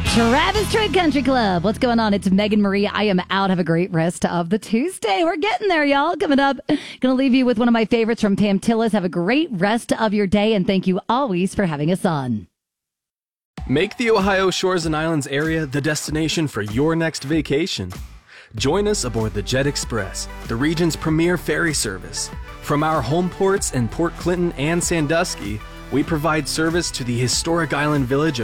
Travis Tritt Country Club. What's going on? It's Megan Marie. I am out. Have a great rest of the Tuesday. We're getting there, y'all. Coming up, gonna leave you with one of my favorites from Pam Tillis. Have a great rest of your day, and thank you always for having us on. Make the Ohio Shores and Islands area the destination for your next vacation. Join us aboard the Jet Express, the region's premier ferry service. From our home ports in Port Clinton and Sandusky, we provide service to the historic island village of